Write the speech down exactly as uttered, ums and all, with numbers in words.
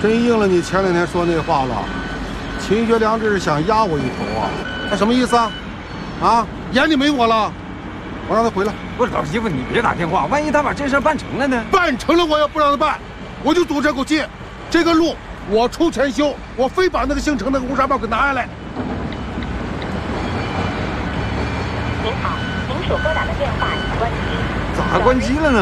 真应了你前两天说那话了，秦学良这是想压我一头啊！他什么意思啊？啊，眼里没我了？我让他回来。 不是老师傅，你别打电话，万一他把这事办成了呢？ 办成了，我要不让他办，我就赌这口气。这个路我出钱修，我非把那个姓程那个乌纱帽给拿下来。 您好，您所拨打的电话已关机。 咋关机了呢？